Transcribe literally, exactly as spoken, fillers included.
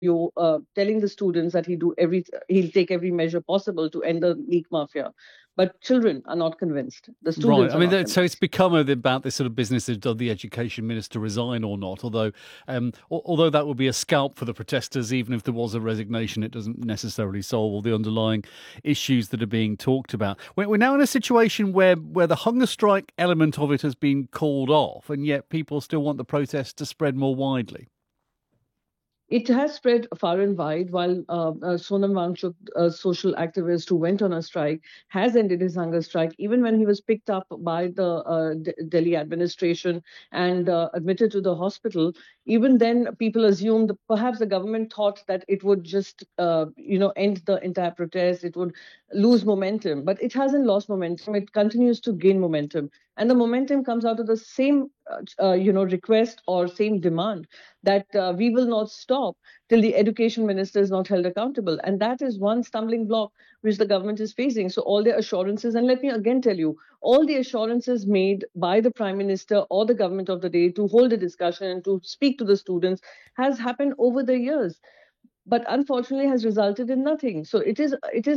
you uh, telling the students that he do every he'll take every measure possible to end the leak mafia. But children are not convinced. The Right. students I are mean, not that- so it's convinced. become a, about this sort of business of does the education minister resign or not? Although, um, al- although that would be a scalp for the protesters, even if there was a resignation, it doesn't necessarily solve all the underlying issues that are being talked about. We're, we're now in a situation where where the hunger strike element of it has been called off, and yet people still want the protests to spread more widely. It has spread far and wide, while uh, uh, Sonam Wangchuk, a social activist who went on a strike, has ended his hunger strike, even when he was picked up by the uh, D- Delhi administration and uh, admitted to the hospital. Even then, people assumed perhaps the government thought that it would just, uh, you know, end the entire protest. It would lose momentum, but it hasn't lost momentum. It continues to gain momentum, and the momentum comes out of the same, uh, uh, you know, request or same demand that uh, we will not stop till the education minister is not held accountable. And that is one stumbling block which the government is facing. So, all their assurances, and let me again tell you, all the assurances made by the prime minister or the government of the day to hold a discussion and to speak to the students has happened over the years, but unfortunately has resulted in nothing. So, it is, it is